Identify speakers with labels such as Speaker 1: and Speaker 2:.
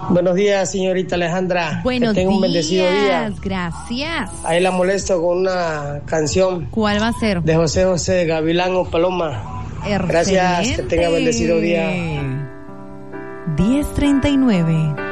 Speaker 1: Buenos días, señorita Alejandra.
Speaker 2: Buenos
Speaker 1: que tenga un
Speaker 2: días,
Speaker 1: bendecido día.
Speaker 2: Gracias.
Speaker 1: Ahí la molesto con una canción.
Speaker 2: ¿Cuál va a ser?
Speaker 1: De José José, Gavilán o Paloma.
Speaker 2: Excelente.
Speaker 1: Gracias, que tenga bendecido día.
Speaker 2: 10:39.